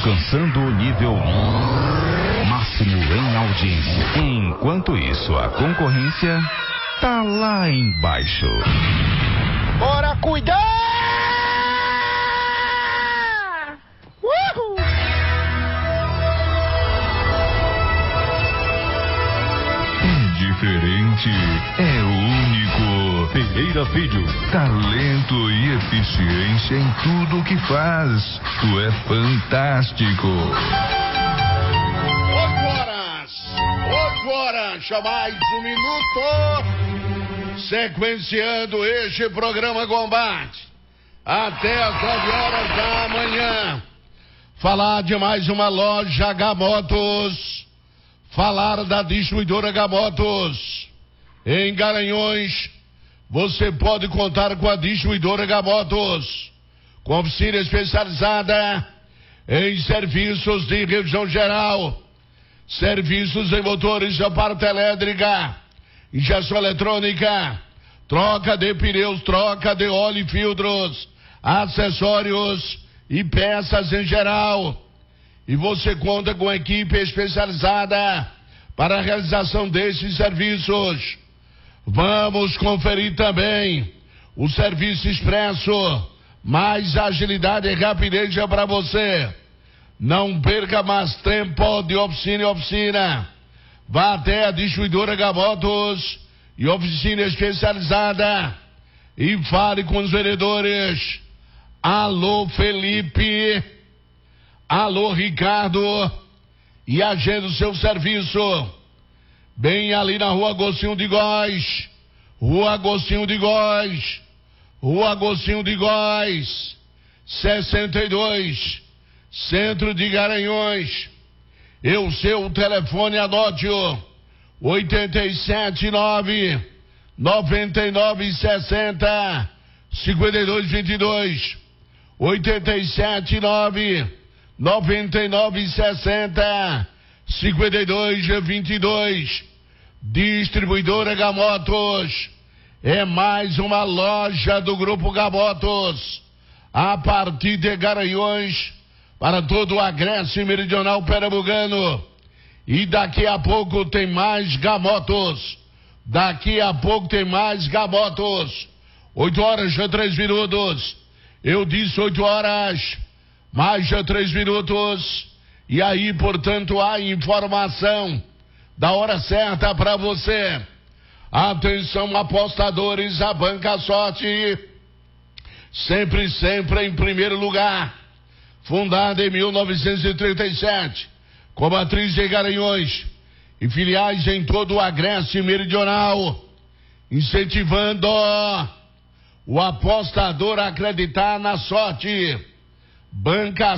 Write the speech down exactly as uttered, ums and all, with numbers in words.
alcançando o nível máximo em audiência. Enquanto isso, a concorrência tá lá embaixo. Bora cuidar! Uhul! É diferente, é único. Pereira Filho, talento e eficiência em tudo que faz. Tu é fantástico. Oito horas, oito horas, mais um minuto. Sequenciando este programa Combate até as nove horas da manhã. Falar de mais uma loja H Motos. Falar da distribuidora H Motos. Em Garanhuns, você pode contar com a distribuidora H Motos, com oficina especializada em serviços de revisão geral, serviços em motores de parte elétrica, injeção eletrônica, troca de pneus, troca de óleo e filtros, acessórios e peças em geral. E você conta com equipe especializada para a realização desses serviços. Vamos conferir também o serviço expresso, mais agilidade e rapidez é para você. Não perca mais tempo de oficina em oficina. Vá até a distribuidora H Motos e oficina especializada e fale com os vendedores. Alô Felipe, alô Ricardo, e agenda o seu serviço bem ali na Rua Agostinho de Góes, Rua Agostinho de Góes, Rua Agostinho de Góes, sessenta e dois, Centro de Garanhuns. Eu seu telefone, anote-o, oito sete nove, nove nove seis zero, cinco dois dois dois, oito sete nove, nove nove seis zero, cinco dois dois dois. Distribuidora H Motos é mais uma loja do Grupo H Motos, a partir de Garanhuns, para todo o Agreste Meridional Pernambucano. E daqui a pouco tem mais H Motos. Daqui a pouco tem mais H Motos. oito horas já três minutos. Eu disse oito horas, mais já três minutos. E aí, portanto, a informação da hora certa para você. Atenção, apostadores, a Banca Sorte, sempre, sempre em primeiro lugar. Fundada em mil novecentos e trinta e sete, com matriz em Garanhuns e filiais em todo o Agreste Meridional, incentivando o apostador a acreditar na sorte. Banca